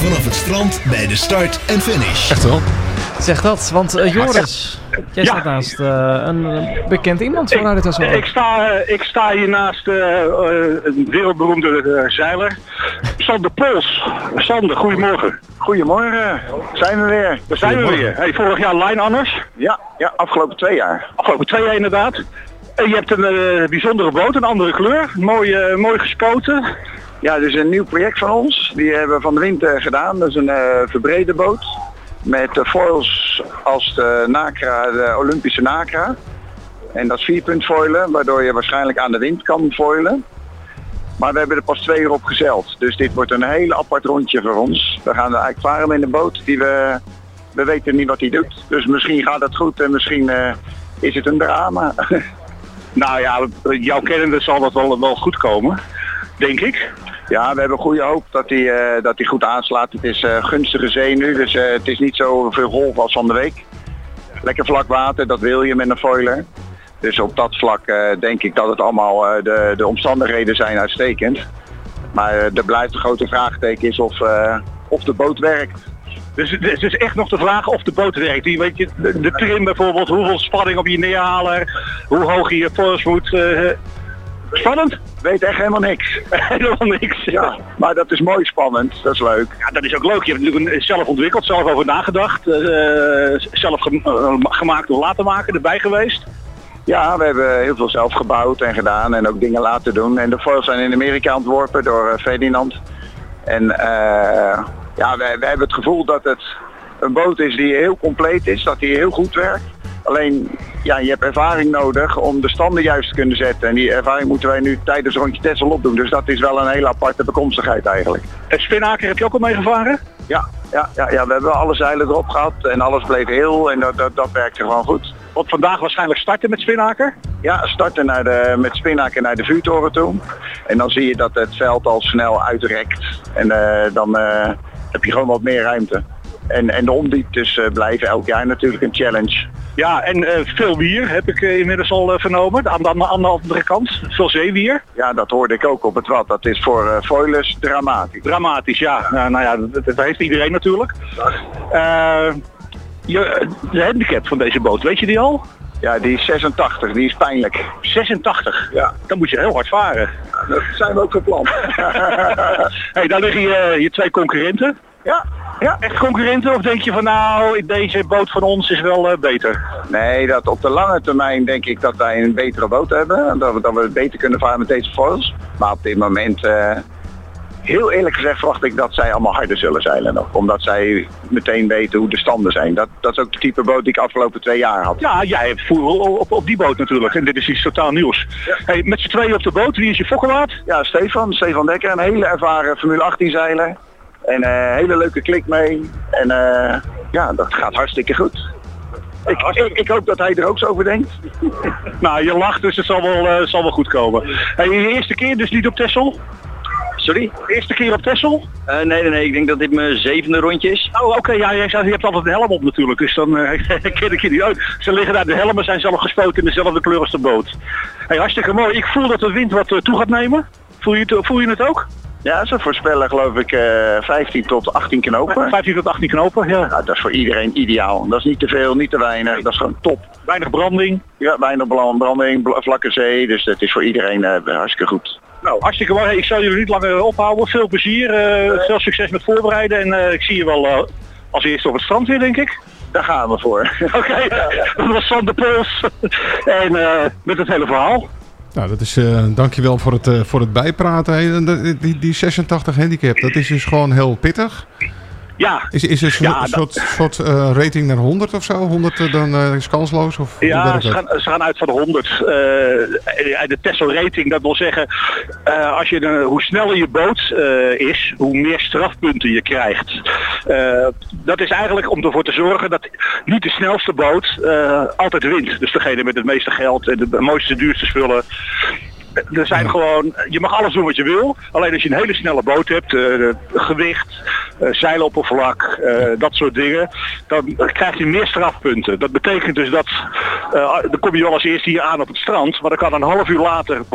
vanaf het strand bij de start en finish. Echt wel? Zeg dat, want Joris, jij staat naast een bekend iemand van Radio Texel. Ik sta hier naast een wereldberoemde zeiler, Sander Pols. Sander, goedemorgen. Goedemorgen, zijn we weer. Daar zijn we weer. Hey, vorig jaar Line Anners. Ja, afgelopen 2 jaar. Afgelopen 2 jaar inderdaad. En je hebt een bijzondere boot, een andere kleur. Mooi gespoten. Ja, dus een nieuw project van ons. Die hebben we van de winter gedaan. Dat is een verbrede boot. Met foils als de Nacra, de Olympische Nacra. En dat is 4-punt foilen, waardoor je waarschijnlijk aan de wind kan foilen. Maar we hebben er pas 2 uur op gezeild. Dus dit wordt een heel apart rondje voor ons. We gaan er eigenlijk varen met een boot die we weten niet wat hij doet. Dus misschien gaat het goed en misschien is het een drama. Nou ja, jouw kennende zal dat wel goed komen, denk ik. Ja, we hebben goede hoop dat hij goed aanslaat. Het is gunstige zee nu, dus het is niet zo veel golf als van de week. Lekker vlak water, dat wil je met een foiler. Dus op dat vlak denk ik dat het allemaal de omstandigheden zijn uitstekend. Maar er blijft een grote vraagteken is of de boot werkt. Dus het is echt nog de vraag of de boot werkt. Weet je, de trim bijvoorbeeld, hoeveel spanning op je neerhaler, hoe hoog je foils moet. Spannend? Weet echt helemaal niks. Helemaal niks. Ja, maar dat is mooi spannend, dat is leuk. Ja, dat is ook leuk. Je hebt natuurlijk zelf ontwikkeld, zelf over nagedacht, zelf gemaakt of laten maken, erbij geweest. Ja, we hebben heel veel zelf gebouwd en gedaan en ook dingen laten doen. En de foils zijn in Amerika ontworpen door Ferdinand. En ja, we hebben het gevoel dat het een boot is die heel compleet is, dat die heel goed werkt. Alleen, ja, je hebt ervaring nodig om de standen juist te kunnen zetten. En die ervaring moeten wij nu tijdens rondje Texel opdoen. Dus dat is wel een hele aparte bekomstigheid eigenlijk. En spinnaker heb je ook al mee gevaren? Ja, we hebben alle zeilen erop gehad en alles bleef heel en dat werkte gewoon goed. Want vandaag waarschijnlijk starten met spinnaker? Ja, starten met spinnaker naar de vuurtoren toe. En dan zie je dat het veld al snel uitrekt. En dan heb je gewoon wat meer ruimte. En de ondieptes blijven elk jaar natuurlijk een challenge. Ja, en veel wier heb ik inmiddels al vernomen, aan de andere kant. Veel zeewier. Ja, dat hoorde ik ook op het wat. Dat is voor foilers dramatisch. Dramatisch, ja. Nou ja, dat heeft iedereen natuurlijk. De handicap van deze boot, weet je die al? Ja, die is 86, die is pijnlijk. 86? Ja. Dan moet je heel hard varen. Ja, dat zijn we ook van plan. Hey, daar liggen je 2 concurrenten. Ja. Echt concurrenten? Of denk je van nou, deze boot van ons is wel beter? Nee, dat op de lange termijn denk ik dat wij een betere boot hebben. Dat we beter kunnen varen met deze foils. Maar op dit moment, heel eerlijk gezegd, verwacht ik dat zij allemaal harder zullen zeilen nog. Omdat zij meteen weten hoe de standen zijn. Dat is ook de type boot die ik afgelopen 2 jaar had. Ja, jij hebt voer op die boot natuurlijk. En dit is iets totaal nieuws. Ja. Hey, met z'n 2 op de boot, wie is je fokkermaat? Ja, Stefan Dekker, een hele ervaren Formule 18 zeiler. En een hele leuke klik mee. En ja, dat gaat hartstikke goed. Ik hoop dat hij er ook zo over denkt. Nou, je lacht, dus het zal wel goed komen. Hey, je eerste keer dus niet op Texel? Sorry? Eerste keer op Texel? Nee, ik denk dat dit mijn 7e rondje is. Oh, oké, ja, je hebt altijd een helm op natuurlijk, dus dan ken ik je niet uit. Ze liggen daar, de helmen zijn zelf gespoten in dezelfde kleur als de boot. Hey, hartstikke mooi. Ik voel dat de wind wat toe gaat nemen. Voel je het ook? Ja, ze voorspellen geloof ik 15 tot 18 knopen. 15 tot 18 knopen, ja. Nou, dat is voor iedereen ideaal. Dat is niet te veel, niet te weinig. Dat is gewoon top. Weinig branding. Ja, weinig branding, vlakke zee. Dus het is voor iedereen hartstikke goed. Nou, hartstikke mooi. Ik zal jullie niet langer ophouden. Veel plezier, veel succes met voorbereiden. En ik zie je wel als eerste op het strand weer, denk ik. Daar gaan we voor. Oké, dat was Sander Pols. En met het hele verhaal. Nou, dat is, dankjewel voor het bijpraten. Hey, die 86 handicap, dat is dus gewoon heel pittig. Ja. Is er een soort rating naar 100 of zo? 100 dan is kansloos? Of ja, ze gaan uit van de 100. De Texel rating, dat wil zeggen, hoe sneller je boot is, hoe meer strafpunten je krijgt. Dat is eigenlijk om ervoor te zorgen dat niet de snelste boot altijd wint. Dus degene met het meeste geld en de mooiste, duurste spullen. Er zijn gewoon, je mag alles doen wat je wil. Alleen als je een hele snelle boot hebt, gewicht, zeiloppervlak, dat soort dingen, dan krijg je meer strafpunten. Dat betekent dus dat, dan kom je wel als eerste hier aan op het strand, maar dan kan een half uur later